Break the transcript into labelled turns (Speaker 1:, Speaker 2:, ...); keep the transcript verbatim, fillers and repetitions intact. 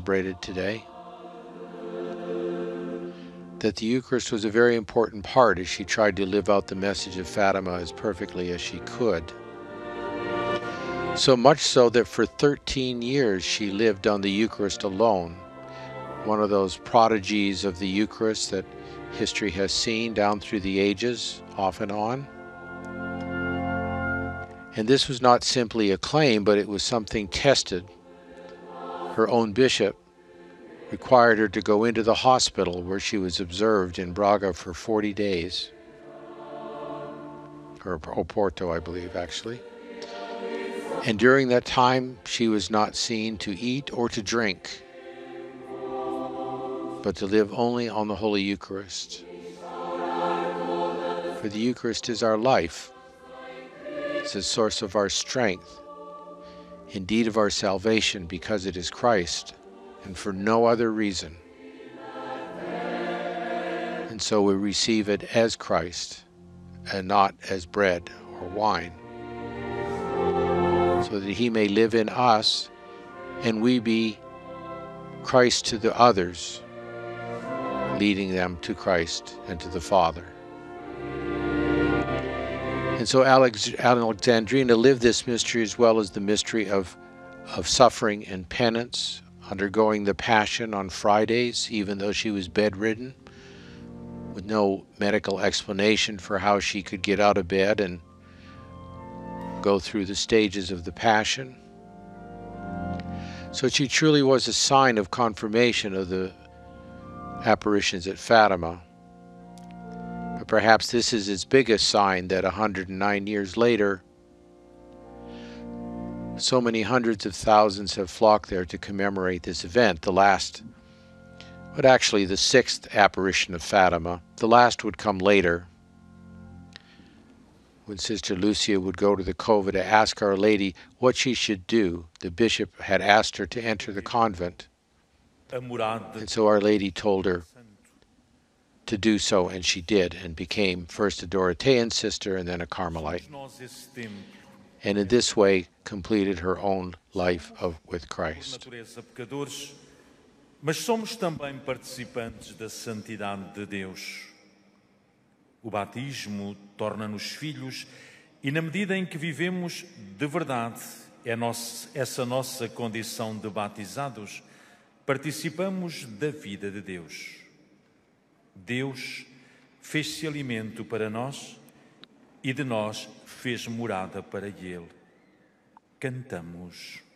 Speaker 1: celebrated today, that the Eucharist was a very important part as she tried to live out the message of Fatima as perfectly as she could. So much so that for thirteen years she lived on the Eucharist alone, one of those prodigies of the Eucharist that history has seen down through the ages, off and on. And this was not simply a claim, but it was something tested. Her own bishop required her to go into the hospital where she was observed in Braga for forty days. Or Oporto, I believe, actually. And during that time, she was not seen to eat or to drink, but to live only on the Holy Eucharist. For the Eucharist is our life. It's the source of our strength, indeed of our salvation, because it is Christ, and for no other reason. And so we receive it as Christ, and not as bread or wine, so that he may live in us, and we be Christ to the others, leading them to Christ and to the Father. And so Alex, Alexandrina lived this mystery as well as the mystery of, of suffering and penance, undergoing the Passion on Fridays, even though she was bedridden, with no medical explanation for how she could get out of bed and go through the stages of the Passion. So she truly was a sign of confirmation of the apparitions at Fatima. But perhaps this is its biggest sign that one hundred nine years later, so many hundreds of thousands have flocked there to commemorate this event, the last, but actually the sixth apparition of Fatima. The last would come later, when Sister Lucia would go to the cova to ask Our Lady what she should do. The bishop had asked her to enter the convent, and so Our Lady told her to do so, and she did, and became first a Dorothean sister and then a Carmelite, and in this way completed her own life of, with Christ.
Speaker 2: Mas somos também participantes da santidade de Deus. O batismo torna-nos filhos e, na medida em que vivemos de verdade é nossa, essa nossa condição de batizados, participamos da vida de Deus. Deus fez-se alimento para nós e de nós fez morada para Ele. Cantamos.